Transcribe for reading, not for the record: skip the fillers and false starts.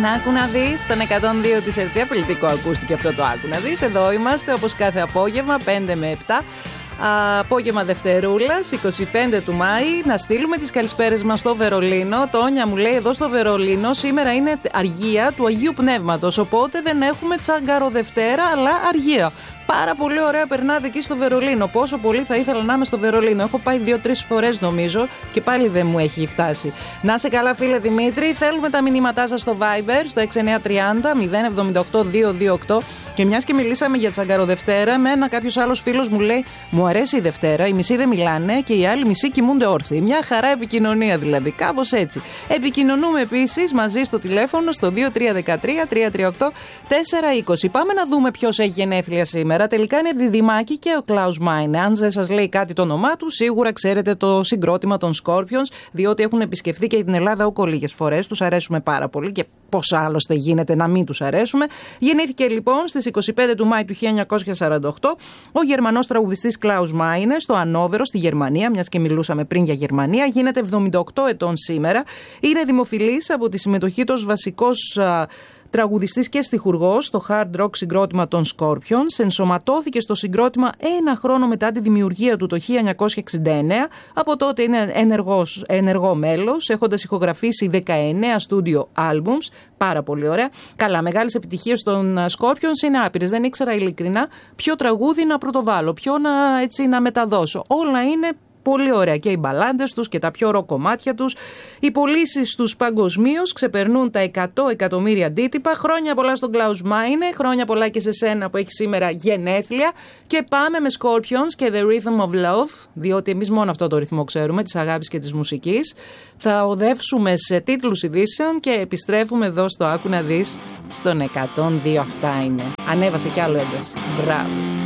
Άκου να δεις, στον 102 της ΕΡΤ. Απελητικό ακούστηκε αυτό το Άκου να δεις. Εδώ είμαστε όπως κάθε απόγευμα, 5 με 7. Απόγευμα Δευτερούλας, 25 του Μάη. Να στείλουμε τις καλησπέρες μας στο Βερολίνο. Τόνια μου λέει εδώ στο Βερολίνο σήμερα είναι αργία του Αγίου Πνεύματος, οπότε δεν έχουμε Τσαγκαροδευτέρα αλλά αργία. Πάρα πολύ ωραία περνάτε εκεί στο Βερολίνο. Πόσο πολύ θα ήθελα να είμαι στο Βερολίνο. Έχω πάει 2-3 φορές νομίζω και πάλι δεν μου έχει φτάσει. Να σε καλά, φίλε Δημήτρη. Θέλουμε τα μηνύματά σας στο Viber, στο 6930 078 228. Και μιας και μιλήσαμε για Τσαγκαροδευτέρα, κάποιος άλλος φίλος μου λέει: μου αρέσει η Δευτέρα, οι μισοί δεν μιλάνε και οι άλλοι μισοί κοιμούνται όρθιοι. Μια χαρά επικοινωνία δηλαδή, κάπως έτσι. Επικοινωνούμε επίσης μαζί στο τηλέφωνο στο 2313 338 420. Πάμε να δούμε ποιος έχει γενέθλια σήμερα. Τελικά είναι Διδυμάκη και ο Κλάους Μάινε. Αν δεν σας λέει κάτι το όνομά του, σίγουρα ξέρετε το συγκρότημα των Scorpions, διότι έχουν επισκεφθεί και την Ελλάδα όκο λίγες φορές. Τους αρέσουμε πάρα πολύ και πώς άλλωστε γίνεται να μην τους αρέσουμε. Γεννήθηκε λοιπόν στις 25 του Μάη του 1948 ο Γερμανός τραγουδιστής Κλάους Μάινε στο Ανόβερο στη Γερμανία, μιας και μιλούσαμε πριν για Γερμανία. Γίνεται 78 ετών σήμερα. Είναι δημοφιλής από τη συμμετοχή του ως βασικός τραγουδιστής και στιχουργός στο hard rock συγκρότημα των Scorpions. Ενσωματώθηκε στο συγκρότημα ένα χρόνο μετά τη δημιουργία του το 1969. Από τότε είναι ενεργό μέλος, έχοντας ηχογραφήσει 19 studio albums. Πάρα πολύ ωραία. Καλά, μεγάλες επιτυχίες των Scorpions είναι άπειρες. Δεν ήξερα ειλικρινά ποιο τραγούδι να πρωτοβάλω, ποιο να μεταδώσω. Όλα είναι πολύ ωραία και οι μπαλάντες τους και τα πιο ρο κομμάτια τους. Οι πωλήσεις τους παγκοσμίως ξεπερνούν τα 100 εκατομμύρια αντίτυπα. Χρόνια πολλά στον Κλάους Μάινε, χρόνια πολλά και σε σένα που έχει σήμερα γενέθλια. Και πάμε με Scorpions και The Rhythm of Love, διότι εμείς μόνο αυτό το ρυθμό ξέρουμε, της αγάπης και της μουσικής. Θα οδεύσουμε σε τίτλους ειδήσεων και επιστρέφουμε εδώ στο Άκου να δεις στον 102. Αυτά είναι. Ανέβασε κι άλλο ένταση. Μπράβο.